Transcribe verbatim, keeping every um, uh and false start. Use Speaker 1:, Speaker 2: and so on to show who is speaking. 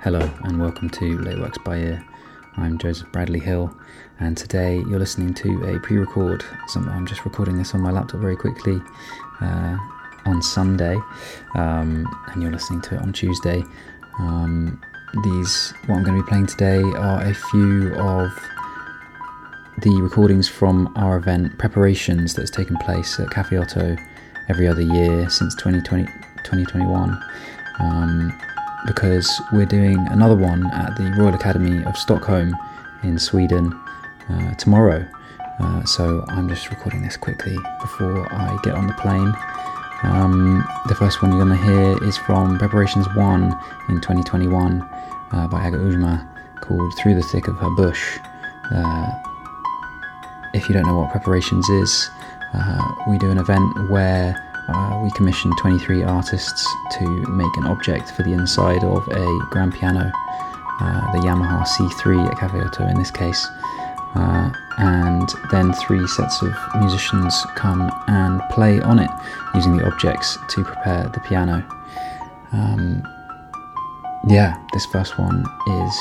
Speaker 1: Hello and welcome to Late Works by Ear. I'm Joseph Bradley Hill, and today you're listening to a pre-record. So I'm just recording this on my laptop very quickly uh, on Sunday, um, and you're listening to it on Tuesday. Um, these, what I'm going to be playing today are a few of the recordings from our event Preparations that's taken place at Cafe Otto every other year since twenty twenty, twenty twenty-one. Um, because we're doing another one at the Royal Academy of Stockholm in Sweden uh, tomorrow. Uh, so I'm just recording this quickly before I get on the plane. Um, the first one you're going to hear is from Preparations one in twenty twenty-one uh, by Aga Ujma, called Through the Thick of Her Bush. Uh, if you don't know what Preparations is, uh, we do an event where Uh, we commissioned twenty-three artists to make an object for the inside of a grand piano, uh, the Yamaha C three at Cafe Otto in this case, uh, and then three sets of musicians come and play on it using the objects to prepare the piano. Um, yeah, this first one is